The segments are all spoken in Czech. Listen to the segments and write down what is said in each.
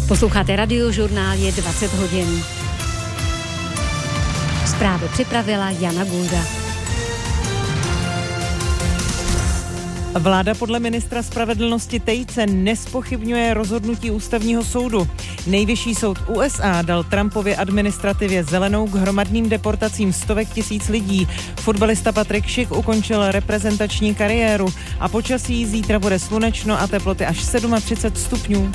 Posloucháte Radiožurnál, je 20 hodin. Zprávy připravila Jana Gulda. Vláda podle ministra spravedlnosti Tejce nespochybňuje rozhodnutí ústavního soudu. Nejvyšší soud USA dal Trumpově administrativě zelenou k hromadným deportacím stovek tisíc lidí. Fotbalista Patrik Schick ukončil reprezentační kariéru a počasí zítra bude slunečno a teploty až 37 stupňů.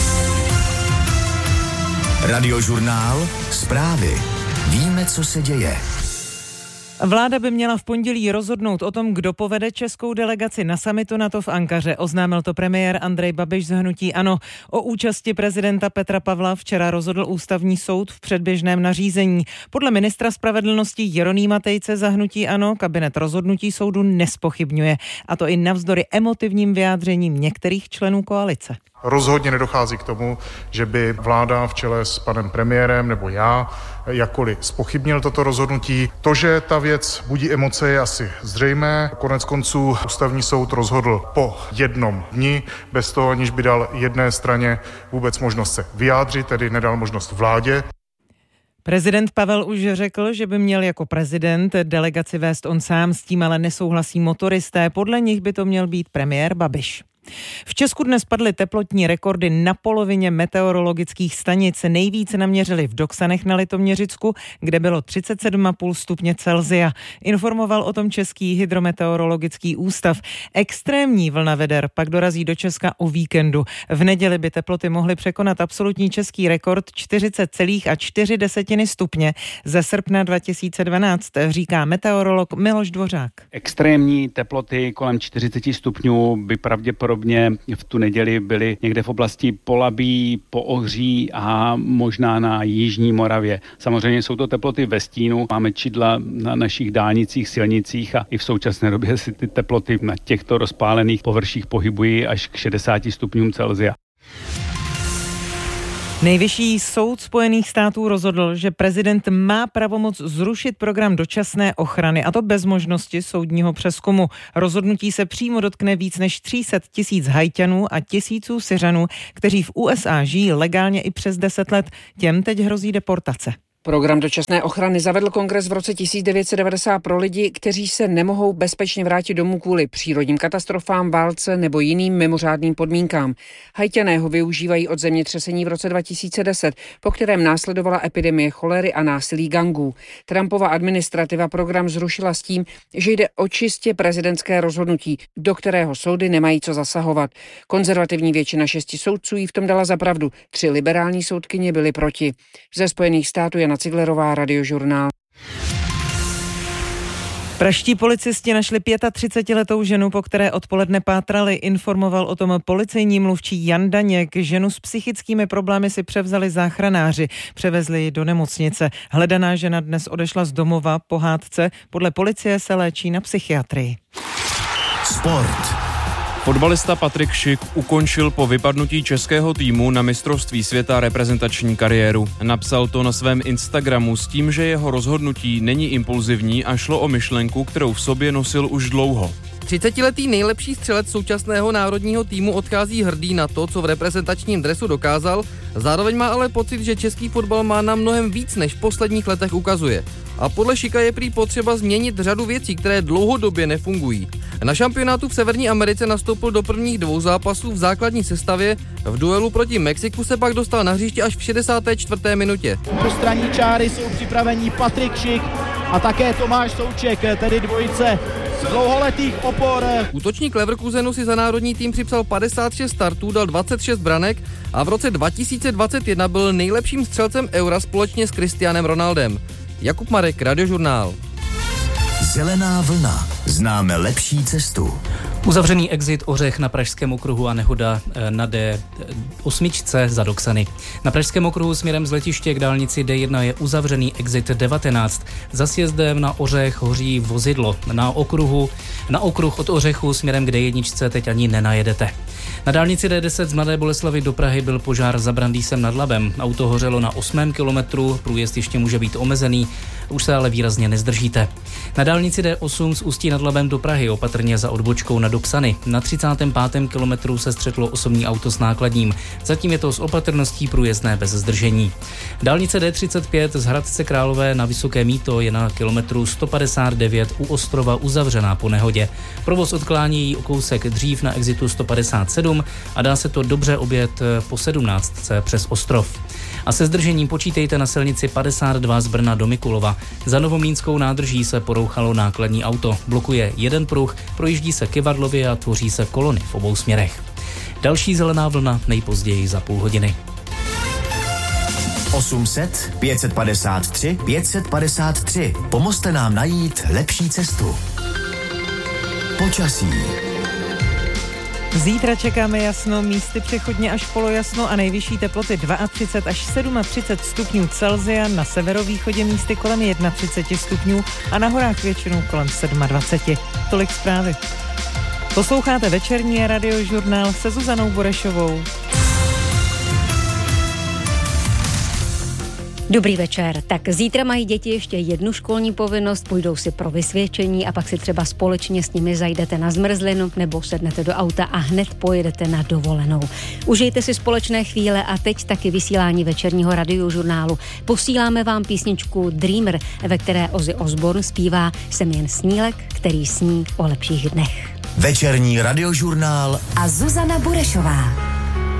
Radiožurnál, zprávy. Víme, co se děje. Vláda by měla v pondělí rozhodnout o tom, kdo povede českou delegaci na summitu NATO v Ankaře. Oznámil to premiér Andrej Babiš z hnutí ANO. O účasti prezidenta Petra Pavla včera rozhodl ústavní soud v předběžném nařízení. Podle ministra spravedlnosti Jeronýma Tejce za hnutí ANO kabinet rozhodnutí soudu nespochybňuje. A to i navzdory emotivním vyjádřením některých členů koalice. Rozhodně nedochází k tomu, že by vláda v čele s panem premiérem nebo já jakkoliv zpochybnil toto rozhodnutí. To, že ta věc budí emoce, je asi zřejmé. Konec konců ústavní soud rozhodl po jednom dni, bez toho, aniž by dal jedné straně vůbec možnost se vyjádřit, tedy nedal možnost vládě. Prezident Pavel už řekl, že by měl jako prezident delegaci vést on sám, s tím ale nesouhlasí motoristé. Podle nich by to měl být premiér Babiš. V Česku dnes padly teplotní rekordy na polovině meteorologických stanic. Nejvíce naměřili v Doksanech na Litoměřicku, kde bylo 37,5 stupně Celsia. Informoval o tom Český hydrometeorologický ústav. Extrémní vlna veder pak dorazí do Česka o víkendu. V neděli by teploty mohly překonat absolutní český rekord 40,4 stupně ze srpna 2012, říká meteorolog Miloš Dvořák. Extrémní teploty kolem 40 stupňů by pravděpodobně v tu neděli byly někde v oblasti Polabí, Poohří a možná na jižní Moravě. Samozřejmě jsou to teploty ve stínu, máme čidla na našich dálnicích, silnicích a i v současné době si ty teploty na těchto rozpálených površích pohybují až k 60 stupňům Celsia. Nejvyšší soud Spojených států rozhodl, že prezident má pravomoc zrušit program dočasné ochrany, a to bez možnosti soudního přezkumu. Rozhodnutí se přímo dotkne víc než 300 000 Haiťanů a tisíců Syřanů, kteří v USA žijí legálně i přes 10 let. Těm teď hrozí deportace. Program dočasné ochrany zavedl kongres v roce 1990 pro lidi, kteří se nemohou bezpečně vrátit domů kvůli přírodním katastrofám, válce nebo jiným mimořádným podmínkám. Haťané ho využívají od zemětřesení v roce 2010, po kterém následovala epidemie cholery a násilí gangů. Trumpova administrativa program zrušila s tím, že jde o čistě prezidentské rozhodnutí, do kterého soudy nemají co zasahovat. Konzervativní většina 6 soudců jí v tom dala za pravdu. 3 liberální soudkyně byly proti. Ze Spojených států Jana Ciglerová, Radiožurnál. Pražští policisti našli 35letou ženu, po které odpoledne pátrali. Informoval o tom policejní mluvčí Jan Daněk. Ženu s psychickými problémy si převzali záchranáři. Převezli ji do nemocnice. Hledaná žena dnes odešla z domova po hádce. Podle policie se léčí na psychiatrii. Sport. Fotbalista Patrik Schick ukončil po vypadnutí českého týmu na mistrovství světa reprezentační kariéru. Napsal to na svém Instagramu s tím, že jeho rozhodnutí není impulzivní a šlo o myšlenku, kterou v sobě nosil už dlouho. 30letý nejlepší střelec současného národního týmu odchází hrdý na to, co v reprezentačním dresu dokázal, zároveň má ale pocit, že český fotbal má na mnohem víc, než v posledních letech ukazuje. A podle Schicka je prý potřeba změnit řadu věcí, které dlouhodobě nefungují. Na šampionátu v Severní Americe nastoupil do prvních 2 zápasů v základní sestavě, v duelu proti Mexiku se pak dostal na hřiště až v 64. minutě. Do straní čáry jsou připraveni Patrik Schick a také Tomáš Souček, tedy dvojice dlouholetých opor. Útočník Leverkusenu si za národní tým připsal 56 startů, dal 26 branek a v roce 2021 byl nejlepším střelcem Eura společně s Cristianem Ronaldem. Jakub Marek, Radiožurnál. Zelená vlna. Známe lepší cestu. Uzavřený exit Ořech na Pražském okruhu a nehoda na D8 za Doksany. Na Pražském okruhu směrem z letiště k dálnici D1 je uzavřený exit 19. Za sjezdem na Ořech hoří vozidlo. Na okruh od Ořechu směrem k D1 teď ani nenajedete. Na dálnici D10 z Mladé Boleslavi do Prahy byl požár za Brandýsem nad Labem. Auto hořelo na 8. kilometru, průjezd ještě může být omezený, už se ale výrazně nezdržíte. Na dálnici D8 z Ústí nad Labem do Prahy opatrně za odbočkou na Doksany. Na 35. kilometru se střetlo osobní auto s nákladním. Zatím je to s opatrností průjezdné bez zdržení. Dálnice D35 z Hradce Králové na Vysoké Mýto je na kilometru 159 u Ostrova uzavřená po nehodě. Provoz odklání o kousek dřív na exitu 157 a dá se to dobře objet po 17 přes Ostrov. A se zdržením počítejte na silnici 52 z Brna do Mikulova. Za Novomlýnskou nádrží se porouchalo nákladní auto. Blokuje jeden pruh, projíždí se kyvadlově a tvoří se kolony v obou směrech. Další zelená vlna nejpozději za půl hodiny. 800 553 553. Pomozte nám najít lepší cestu. Počasí. Zítra čekáme jasno, místy přechodně až polojasno a nejvyšší teploty 32 až 37 stupňů Celsia, na severovýchodě místy kolem 31 stupňů a na horách většinou kolem 27. Tolik zprávy. Posloucháte večerní radiožurnál se Zuzanou Burešovou. Dobrý večer. Tak zítra mají děti ještě jednu školní povinnost, půjdou si pro vysvědčení a pak si třeba společně s nimi zajdete na zmrzlinu nebo sednete do auta a hned pojedete na dovolenou. Užijte si společné chvíle a teď taky vysílání večerního radiožurnálu. Posíláme vám písničku Dreamer, ve které Ozzy Osbourne zpívá Jsem jen snílek, který sní o lepších dnech. Večerní radiožurnál a Zuzana Burešová.